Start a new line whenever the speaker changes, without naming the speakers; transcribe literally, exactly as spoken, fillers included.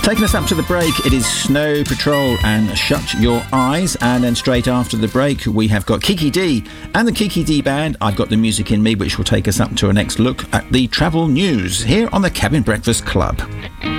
Taking us up to the break, it is Snow Patrol and Shut Your Eyes. And then straight after the break, we have got Kiki D and the Kiki D Band. I've got the music in me, which will take us up to a next look at the travel news here on the Cabin Breakfast Club.